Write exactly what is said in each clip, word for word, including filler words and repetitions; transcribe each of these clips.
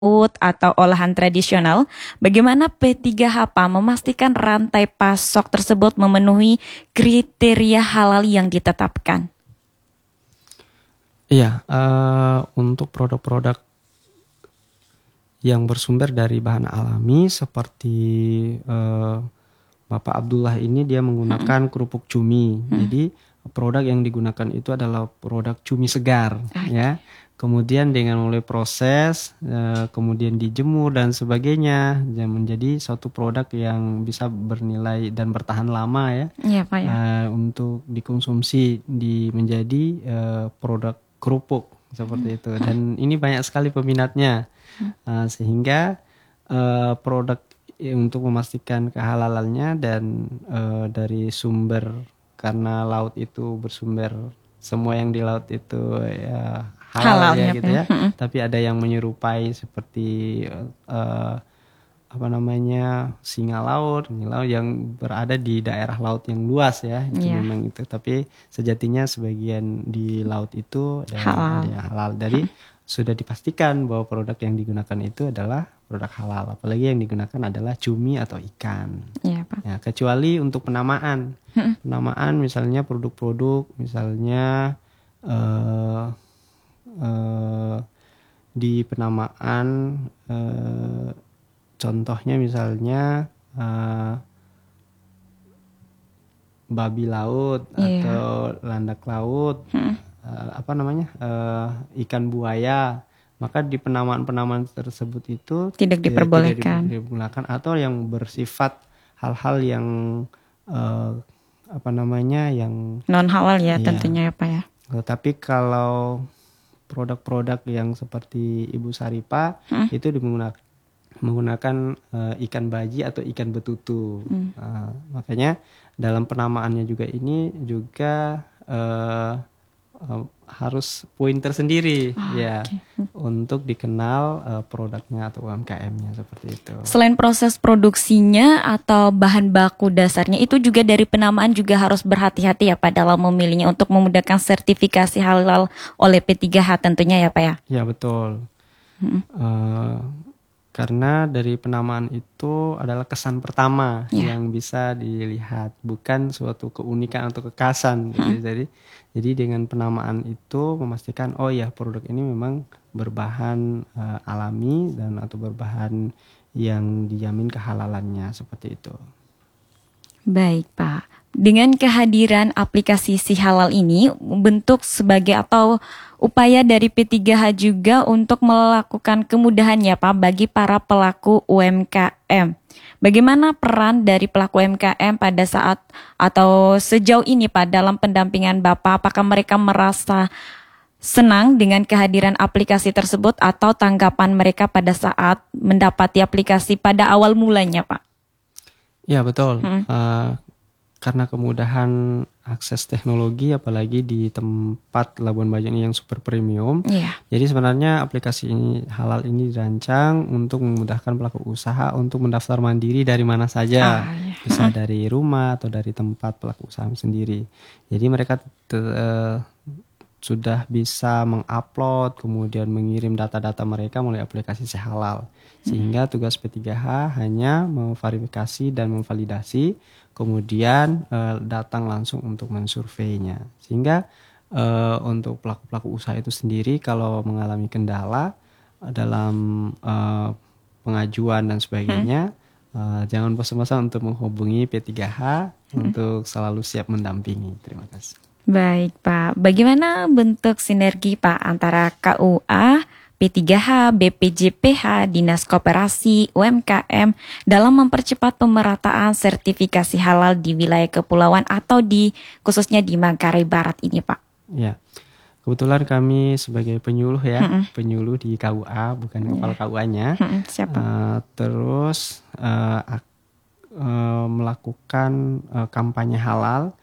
laut atau olahan tradisional, bagaimana P tiga H P A memastikan rantai pasok tersebut memenuhi kriteria halal yang ditetapkan? Iya, uh, untuk produk-produk yang bersumber dari bahan alami seperti uh, Bapak Abdullah ini dia menggunakan hmm. kerupuk cumi. Hmm. Jadi produk yang digunakan itu adalah produk cumi segar, okay. ya. Kemudian dengan mulai proses, uh, kemudian dijemur dan sebagainya, dan menjadi suatu produk yang bisa bernilai dan bertahan lama ya, ya, Pak, ya. Uh, untuk dikonsumsi di menjadi uh, produk kerupuk seperti hmm. itu. Dan ini banyak sekali peminatnya, hmm. uh, sehingga uh, produk untuk memastikan kehalalannya dan uh, dari sumber, karena laut itu bersumber, semua yang di laut itu ya halal, halal ya, ya gitu ya. Hmm. Tapi ada yang menyerupai seperti uh, apa namanya singa laut, singa laut yang berada di daerah laut yang luas ya, itu yeah. memang itu. Tapi sejatinya sebagian di laut itu ada halal, ada yang halal. Dari hmm. sudah dipastikan bahwa produk yang digunakan itu adalah produk halal. Apalagi yang digunakan adalah cumi atau ikan. Yeah, Pak. Ya, kecuali untuk penamaan, hmm. penamaan misalnya produk-produk, misalnya uh, uh, di penamaan. Uh, Contohnya misalnya uh, babi laut, yeah. atau landak laut, hmm. uh, apa namanya uh, ikan buaya, maka di penamaan-penamaan tersebut itu tidak diperbolehkan. Tidak diperbolehkan atau yang bersifat hal-hal yang uh, apa namanya yang non halal ya, ya tentunya ya Pak ya. Tapi kalau produk-produk yang seperti Ibu Saripah hmm. itu menggunakan menggunakan uh, ikan baji atau ikan betutu. Hmm. Uh, makanya dalam penamaannya juga ini juga uh, uh, harus poin tersendiri oh, ya okay. untuk dikenal uh, produknya atau U M K M-nya seperti itu. Selain proses produksinya atau bahan baku dasarnya, itu juga dari penamaan juga harus berhati-hati ya Pak dalam memilihnya untuk memudahkan sertifikasi halal oleh P tiga H tentunya ya Pak ya. Ya betul. Hmm. Uh, Karena dari penamaan itu adalah kesan pertama yeah. yang bisa dilihat, bukan suatu keunikan atau kekhasan. Gitu. Hmm. Jadi, jadi dengan penamaan itu memastikan oh ya produk ini memang berbahan uh, alami dan atau berbahan yang dijamin kehalalannya seperti itu. Baik Pak. Dengan kehadiran aplikasi Si Halal ini bentuk sebagai atau upaya dari P tiga H juga untuk melakukan kemudahan ya Pak bagi para pelaku U M K M. Bagaimana peran dari pelaku U M K M pada saat atau sejauh ini Pak dalam pendampingan Bapak? Apakah mereka merasa senang dengan kehadiran aplikasi tersebut atau tanggapan mereka pada saat mendapati aplikasi pada awal mulanya Pak? Ya betul. Hmm. Uh, Karena kemudahan akses teknologi, apalagi di tempat Labuan Bajo ini yang super premium. Yeah. Jadi sebenarnya aplikasi ini halal ini dirancang untuk memudahkan pelaku usaha untuk mendaftar mandiri dari mana saja. Ah, yeah. Bisa dari rumah atau dari tempat pelaku usaha sendiri. Jadi mereka te- uh, sudah bisa mengupload, kemudian mengirim data-data mereka melalui aplikasi Si Halal. Sehingga tugas P tiga H hanya memverifikasi dan memvalidasi, kemudian uh, datang langsung untuk mensurveinya. Sehingga uh, untuk pelaku-pelaku usaha itu sendiri kalau mengalami kendala dalam uh, pengajuan dan sebagainya, hmm. uh, jangan bosan-bosan untuk menghubungi P tiga H hmm. untuk selalu siap mendampingi. Terima kasih. Baik Pak, bagaimana bentuk sinergi Pak antara K U A, P tiga H, B P J P H, Dinas Koperasi, U M K M dalam mempercepat pemerataan sertifikasi halal di wilayah kepulauan atau di khususnya di Manggarai Barat ini Pak? Ya, kebetulan kami sebagai penyuluh ya, mm-mm. penyuluh di K U A bukan yeah. kepala K U A-nya. Mm-mm. Siapa? Uh, terus uh, uh, melakukan uh, kampanye halal.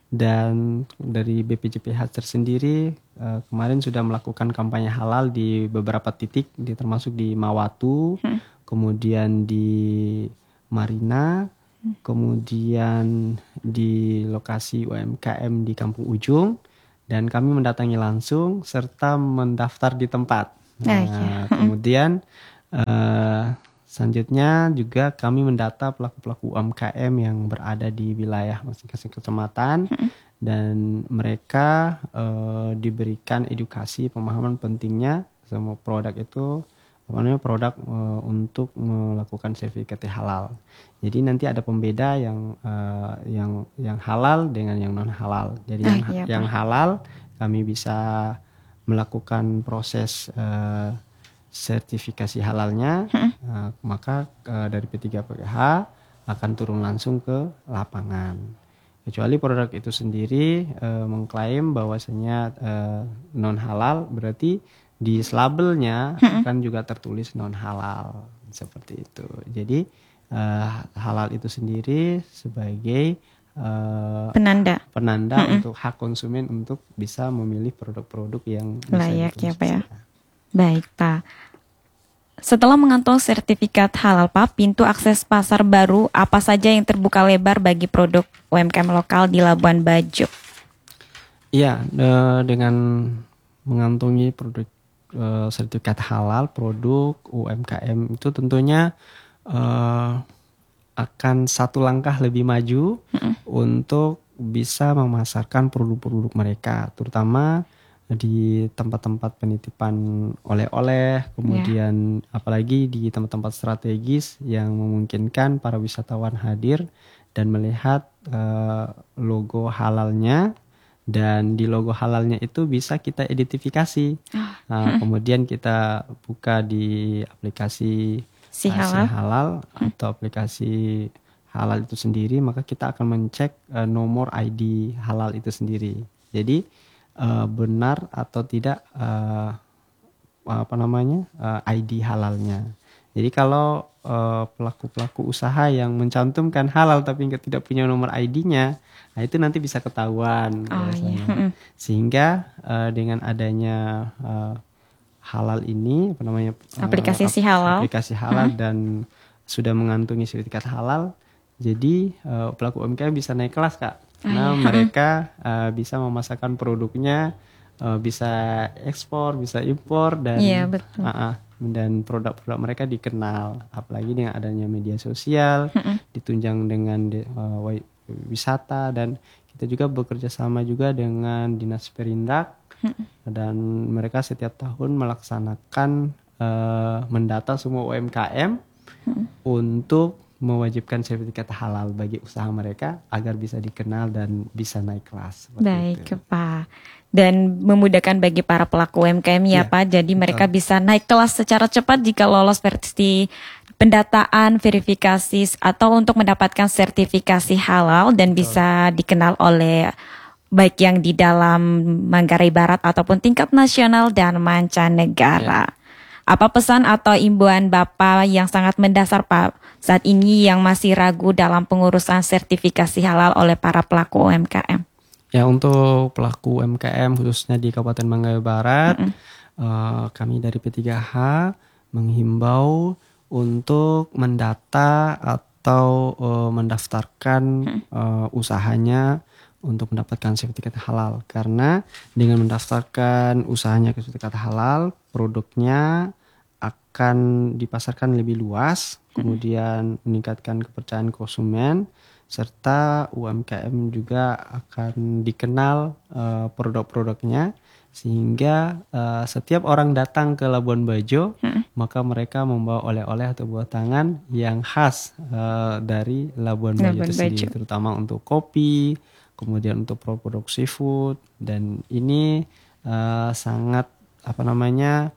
Dan dari B P J P H tersendiri uh, kemarin sudah melakukan kampanye halal di beberapa titik, di, termasuk di Mawatu, hmm. kemudian di Marina, hmm. kemudian di lokasi U M K M di Kampung Ujung, dan kami mendatangi langsung serta mendaftar di tempat. Nah, okay. kemudian Uh, selanjutnya juga kami mendata pelaku-pelaku U M K M yang berada di wilayah masing-masing kecamatan hmm. dan mereka uh, diberikan edukasi pemahaman pentingnya semua produk itu namanya produk uh, untuk melakukan sertifikat halal. Jadi nanti ada pembeda yang uh, yang yang halal dengan yang non halal. Jadi ah, yang iya, yang halal kami bisa melakukan proses uh, sertifikasi halalnya, hmm. uh, maka uh, dari P tiga P K H akan turun langsung ke lapangan. Kecuali produk itu sendiri uh, mengklaim bahwasanya uh, non halal, berarti di labelnya hmm. akan juga tertulis non halal seperti itu. Jadi uh, halal itu sendiri sebagai uh, penanda penanda hmm. untuk hak konsumen untuk bisa memilih produk-produk yang layak ya Pak ya. Baik Pak. Setelah mengantongi sertifikat halal Pak, pintu akses pasar baru apa saja yang terbuka lebar bagi produk U M K M lokal di Labuan Bajo? Iya, dengan mengantongi produk sertifikat halal produk U M K M itu tentunya uh, akan satu langkah lebih maju mm-hmm. untuk bisa memasarkan produk-produk mereka, terutama di tempat-tempat penitipan oleh-oleh, kemudian yeah. apalagi di tempat-tempat strategis yang memungkinkan para wisatawan hadir dan melihat uh, logo halalnya. Dan di logo halalnya itu bisa kita identifikasi. Nah, kemudian kita buka di aplikasi si halal, uh, halal hmm. atau aplikasi halal itu sendiri, maka kita akan mencek uh, nomor I D halal itu sendiri. Jadi uh, benar atau tidak uh, apa namanya uh, I D halalnya. Jadi kalau uh, pelaku-pelaku usaha yang mencantumkan halal tapi tidak punya nomor I D-nya, nah itu nanti bisa ketahuan. Oh, iya. Sehingga uh, dengan adanya uh, halal ini, apa namanya aplikasi uh, si halal, aplikasi halal hmm. dan sudah mengantungi sertifikat halal, jadi uh, pelaku U M K M bisa naik kelas Kak. Nah oh, iya. mereka uh, bisa memasarkan produknya, uh, bisa ekspor, bisa impor dan iya, betul. Uh, uh, dan produk-produk mereka dikenal, apalagi dengan adanya media sosial, hmm. ditunjang dengan de, uh, wisata, dan kita juga bekerja sama juga dengan Dinas Perindak hmm. dan mereka setiap tahun melaksanakan uh, mendata semua U M K M hmm. untuk mewajibkan sertifikat halal bagi usaha mereka agar bisa dikenal dan bisa naik kelas. Baik itu. Pak. Dan memudahkan bagi para pelaku U M K M ya, ya Pak. Jadi betul. Mereka bisa naik kelas secara cepat jika lolos versi pendataan, verifikasi atau untuk mendapatkan sertifikasi halal dan betul. Bisa dikenal oleh baik yang di dalam Manggarai Barat ataupun tingkat nasional dan mancanegara. Ya. Apa pesan atau imbauan Bapak yang sangat mendasar Pak saat ini yang masih ragu dalam pengurusan sertifikasi halal oleh para pelaku U M K M? Ya, untuk pelaku U M K M khususnya di Kabupaten Manggarai Barat, mm-hmm. uh, kami dari P tiga H menghimbau untuk mendata atau uh, mendaftarkan mm-hmm. uh, usahanya untuk mendapatkan sertifikat halal. Karena dengan mendaftarkan usahanya ke sertifikat halal, produknya akan dipasarkan lebih luas, kemudian meningkatkan kepercayaan konsumen, serta U M K M juga akan dikenal uh, produk-produknya, sehingga uh, setiap orang datang ke Labuan Bajo, hmm. maka mereka membawa oleh-oleh atau buah tangan yang khas uh, dari Labuan Bajo itu sendiri, terutama untuk kopi, kemudian untuk produk seafood, dan ini uh, sangat apa namanya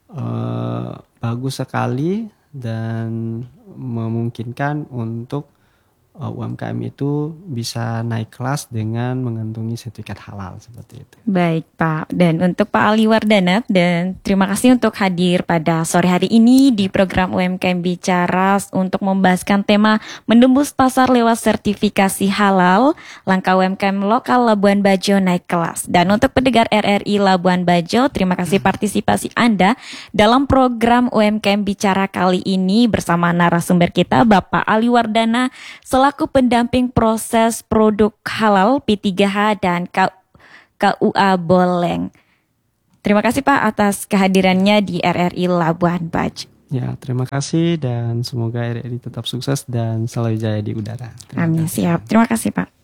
uh, bagus sekali dan memungkinkan untuk uh, U M K M itu bisa naik kelas dengan mengantungi sertifikat halal seperti itu. Baik Pak, dan untuk Pak Ali Wardana, dan terima kasih untuk hadir pada sore hari ini di program U M K M Bicara untuk membahaskan tema menembus pasar lewat sertifikasi halal, langkah U M K M lokal Labuan Bajo naik kelas. Dan untuk pendengar R R I Labuan Bajo, terima kasih partisipasi Anda dalam program U M K M Bicara kali ini bersama narasumber kita Bapak Ali Wardana selaku pendamping proses produk halal P tiga H dan K U A Boleng. Terima kasih Pak atas kehadirannya di R R I Labuan Bajo. Ya, terima kasih dan semoga R R I tetap sukses dan selalu jaya di udara. Terima Amin, kasih. Siap. Terima kasih Pak.